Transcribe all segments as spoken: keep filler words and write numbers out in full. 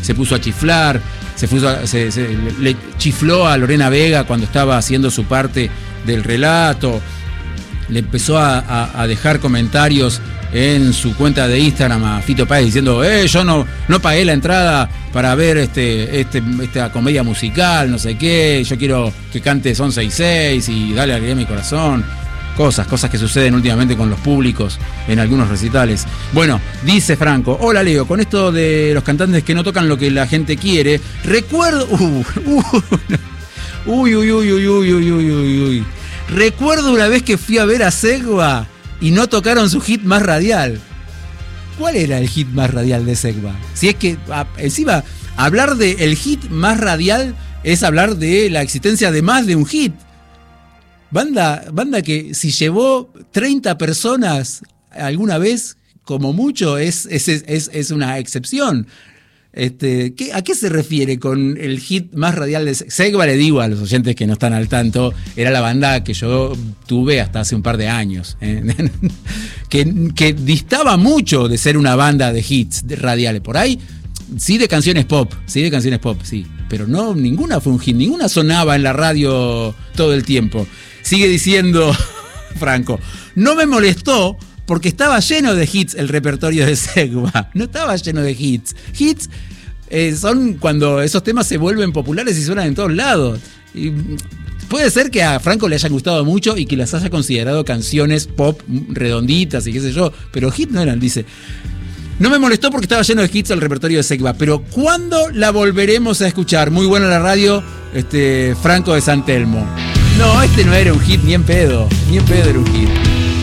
se puso a chiflar, se, puso a, se, se le chifló a Lorena Vega cuando estaba haciendo su parte del relato, le empezó a, a, a dejar comentarios en su cuenta de Instagram a Fito Páez diciendo, eh, yo no, no pagué la entrada para ver este, este, esta comedia musical, no sé qué, yo quiero que cante Son seis seis y Dale alegría a mi corazón. Cosas, cosas que suceden últimamente con los públicos en algunos recitales. Bueno, dice Franco, hola Leo, con esto de los cantantes que no tocan lo que la gente quiere, recuerdo... Uh, uh, uy, uy, uy, uy, uy, uy, uy, uy, uy. Recuerdo una vez que fui a ver a Segva y no tocaron su hit más radial. ¿Cuál era el hit más radial de Segva? Si es que, a, encima, hablar de el hit más radial es hablar de la existencia de más de un hit. Banda, banda que si llevó treinta personas alguna vez, como mucho, es, es, es, es una excepción. Este, ¿qué, ¿A qué se refiere con el hit más radial de Segva? Le digo a los oyentes que no están al tanto, era la banda que yo tuve hasta hace un par de años, ¿eh? que, que distaba mucho de ser una banda de hits de radiales. Por ahí, sí de canciones pop, sí de canciones pop, sí, pero no, ninguna fue un hit, ninguna sonaba en la radio todo el tiempo. Sigue diciendo Franco, no me molestó porque estaba lleno de hits el repertorio de Segva. No estaba lleno de hits. Hits eh, son cuando esos temas se vuelven populares y suenan en todos lados. Y puede ser que a Franco le hayan gustado mucho y que las haya considerado canciones pop redonditas y qué sé yo, pero hits no eran, dice. No me molestó porque estaba lleno de hits el repertorio de Segva, pero ¿cuándo la volveremos a escuchar? Muy buena la radio, este, Franco de San Telmo. No, este no era un hit, ni en pedo, ni en pedo era un hit.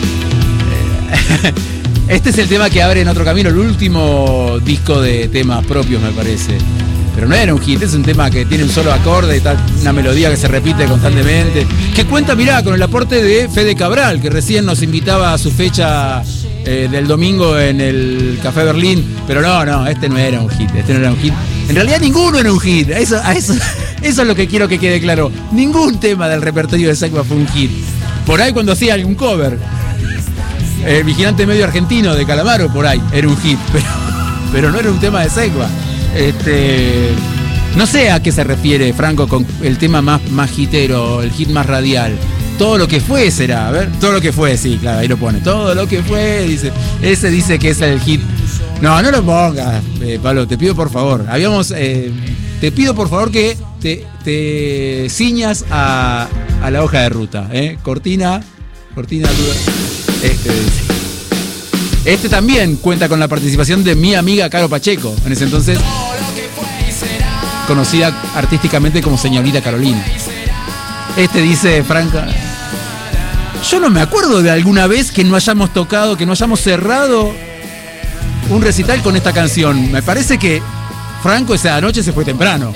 Este es el tema que abre En Otro Camino, el último disco de temas propios, me parece. Pero no era un hit, es un tema que tiene un solo acorde, una melodía que se repite constantemente. Que cuenta, mirá, con el aporte de Fede Cabral, que recién nos invitaba a su fecha eh, del domingo en el Café Berlín. Pero no, no, este no era un hit, este no era un hit. En realidad ninguno era un hit, a eso, a eso, eso es lo que quiero que quede claro. Ningún tema del repertorio de Segva fue un hit. Por ahí cuando hacía algún cover, el Vigilante Medio Argentino de Calamaro, por ahí, era un hit, pero, pero no era un tema de Segva. Este, no sé a qué se refiere Franco con el tema más, más hitero, el hit más radial. Todo lo que fue será, a ver, todo lo que fue, sí, claro, ahí lo pone. Todo lo que fue, dice, ese dice que es el hit. No, no lo pongas, eh, Pablo, te pido por favor. Habíamos, eh, te pido por favor que te, te ciñas a, a la hoja de ruta, ¿eh? Cortina, cortina, este dice. Este también cuenta con la participación de mi amiga Caro Pacheco, en ese entonces conocida artísticamente como Señorita Carolina. Este dice Franca, yo no me acuerdo de alguna vez que no hayamos tocado, que no hayamos cerrado un recital con esta canción. Me parece que Franco esa noche se fue temprano,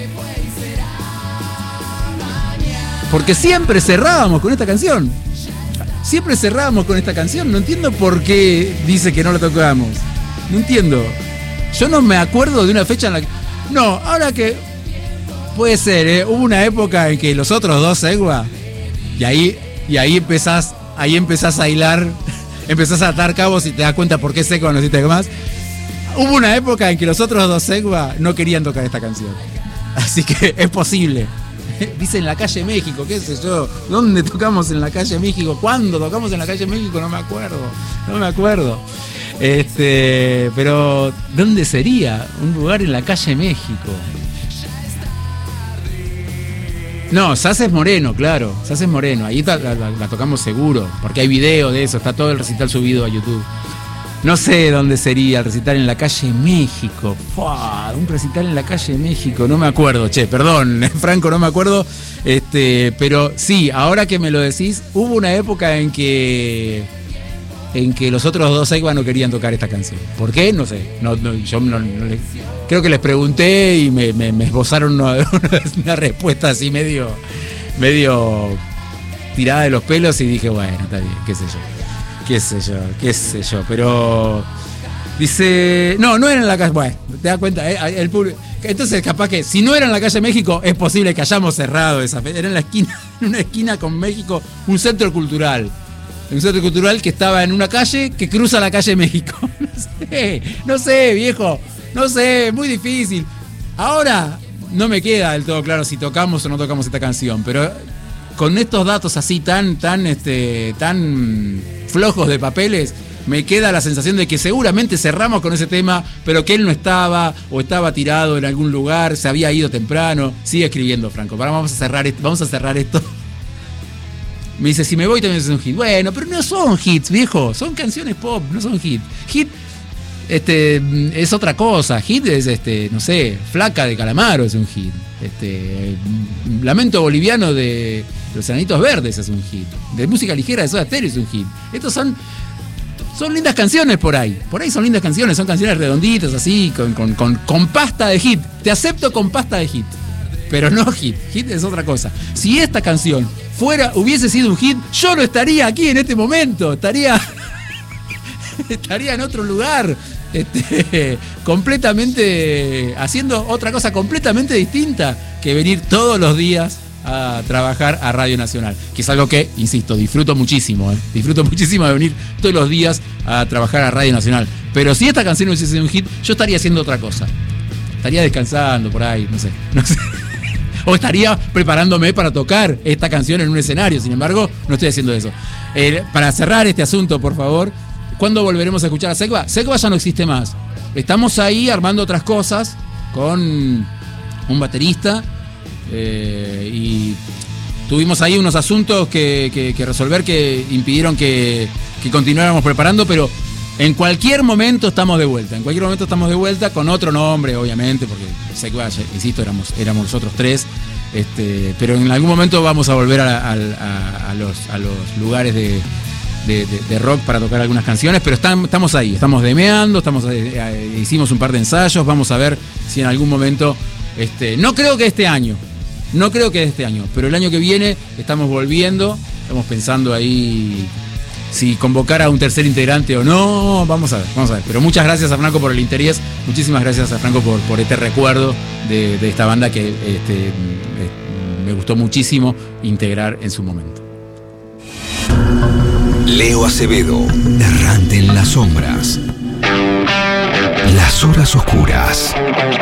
porque siempre cerrábamos con esta canción. Siempre cerrábamos con esta canción. No entiendo por qué dice que no la tocamos. No entiendo. Yo no me acuerdo de una fecha en la que... No, ahora que... Puede ser, ¿eh? Hubo una época en que los otros dos Segva, y ahí, y ahí empezás, ahí empezás a hilar, empezás a atar cabos y te das cuenta por qué Segva no existe más. Hubo una época en que los otros dos Segva no querían tocar esta canción. Así que es posible. Dice en la calle México, qué sé yo. ¿Dónde tocamos en la calle México? ¿Cuándo tocamos en la calle México? No me acuerdo. No me acuerdo. Este, pero ¿dónde sería? Un lugar en la calle México. No, Saces Moreno, claro. Saces Moreno. Ahí la, la, la tocamos seguro. Porque hay video de eso. Está todo el recital subido a YouTube. No sé dónde sería el recital en la calle México. ¡Fua! Un recital en la calle México. No me acuerdo, che, perdón, Franco, no me acuerdo. Este, pero sí, ahora que me lo decís, hubo una época en que en que los otros dos Segva no querían tocar esta canción. ¿Por qué? No sé. No, no, yo no, no les, creo que les pregunté y me, me, me esbozaron una, una respuesta así medio, medio tirada de los pelos y dije, bueno, está bien, qué sé yo. Qué sé yo, qué sé yo, pero dice, no, no era en la calle, bueno, te das cuenta, eh, el público, entonces capaz que si no era en la calle México, es posible que hayamos cerrado esa fecha, era en la esquina, en una esquina con México, un centro cultural, un centro cultural que estaba en una calle que cruza la calle México, no sé, no sé, viejo, no sé, muy difícil. Ahora no me queda del todo claro si tocamos o no tocamos esta canción, pero con estos datos así tan, tan, este, tan flojos de papeles, me queda la sensación de que seguramente cerramos con ese tema, pero que él no estaba, o estaba tirado en algún lugar, se había ido temprano. Sigue escribiendo, Franco. Ahora vamos a cerrar esto, vamos a cerrar esto. Me dice, si me voy también es un hit. Bueno, pero no son hits, viejo. Son canciones pop, no son hits. Hit este, es otra cosa. Hit es, este, no sé, Flaca de Calamaro es un hit. Este, Lamento Boliviano de Los Enanitos Verdes es un hit. De música ligera de Soda Stereo es un hit. Estos son... Son lindas canciones por ahí. Por ahí son lindas canciones. Son canciones redonditas, así, con, con, con, con pasta de hit. Te acepto con pasta de hit. Pero no hit. Hit es otra cosa. Si esta canción fuera, hubiese sido un hit, yo no estaría aquí en este momento. Estaría... estaría en otro lugar. Este, completamente... haciendo otra cosa completamente distinta que venir todos los días a trabajar a Radio Nacional, que es algo que, insisto, disfruto muchísimo, ¿eh? disfruto muchísimo de venir todos los días a trabajar a Radio Nacional, pero si esta canción hubiese sido un hit, yo estaría haciendo otra cosa, estaría descansando por ahí, no sé, no sé. O estaría preparándome para tocar esta canción en un escenario, sin embargo, no estoy haciendo eso. Eh, para cerrar este asunto, por favor, ¿cuándo volveremos a escuchar a Sekba? Sekba ya no existe más, estamos ahí armando otras cosas con un baterista. Eh, y tuvimos ahí unos asuntos que, que, que resolver que impidieron que, que continuáramos preparando, pero en cualquier momento estamos de vuelta. En cualquier momento estamos de vuelta con otro nombre, obviamente, porque Sekba, insisto, éramos, éramos nosotros tres. Este, pero en algún momento vamos a volver a, a, a, a, los, a los lugares de, de, de, de rock para tocar algunas canciones, pero están, estamos ahí, estamos demeando, estamos, eh, hicimos un par de ensayos, vamos a ver si en algún momento, este, no creo que este año, No creo que este año, pero el año que viene estamos volviendo, estamos pensando ahí si convocar a un tercer integrante o no, vamos a ver, vamos a ver. Pero muchas gracias a Franco por el interés, muchísimas gracias a Franco por, por este recuerdo de, de esta banda que este, me gustó muchísimo integrar en su momento. Leo Acevedo, errante en las sombras, las horas oscuras.